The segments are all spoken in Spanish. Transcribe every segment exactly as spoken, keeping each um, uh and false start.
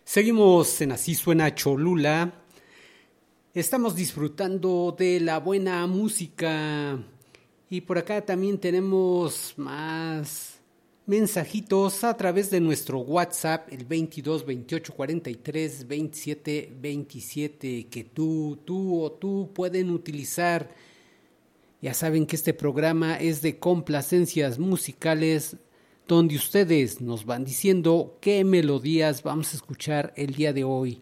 Seguimos en Así Suena Cholula. Estamos disfrutando de la buena música. Y por acá también tenemos más mensajitos a través de nuestro WhatsApp, el veintidós veintiocho cuarenta y tres veintisiete veintisiete, que tú, tú o tú pueden utilizar. Ya saben que este programa es de complacencias musicales, donde ustedes nos van diciendo qué melodías vamos a escuchar el día de hoy.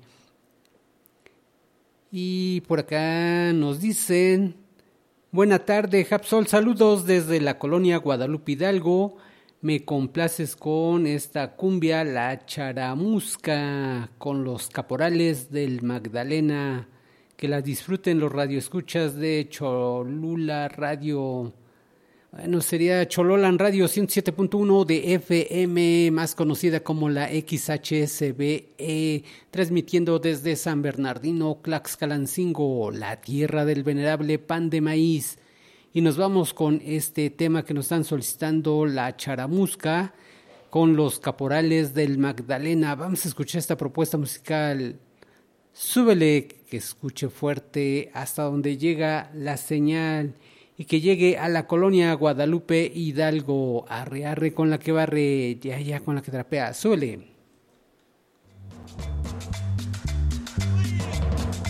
Y por acá nos dicen: buena tarde, Japsol, saludos desde la colonia Guadalupe Hidalgo. Me complaces con esta cumbia, la charamusca, con los caporales del Magdalena. Que la disfruten los radioescuchas de Cholula Radio. Bueno, sería Chololan Radio ciento siete punto uno de F M, más conocida como la X H S B E, transmitiendo desde San Bernardino, Tlaxcalancingo, la tierra del venerable pan de maíz. Y nos vamos con este tema que nos están solicitando, la charamusca, con los caporales del Magdalena. Vamos a escuchar esta propuesta musical. Súbele, que escuche fuerte hasta donde llega la señal. Y que llegue a la colonia Guadalupe Hidalgo. Arre, arre con la que barre, ya, ya con la que trapea. Súbele.